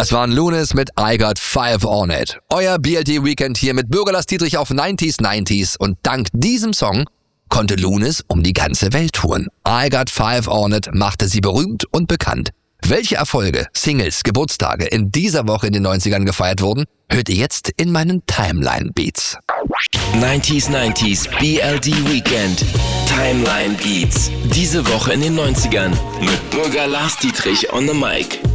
Das waren Lunis mit I Got Five on It. Euer BLT Weekend hier mit Bürger Lars Dietrich auf 90s. Und dank diesem Song konnte Lunis um die ganze Welt touren. I Got Five on It machte sie berühmt und bekannt. Welche Erfolge, Singles, Geburtstage in dieser Woche in den 90ern gefeiert wurden, hört ihr jetzt in meinen Timeline Beats. 90s BLT Weekend. Timeline Beats. Diese Woche in den 90ern mit Bürger Lars Dietrich on the Mic.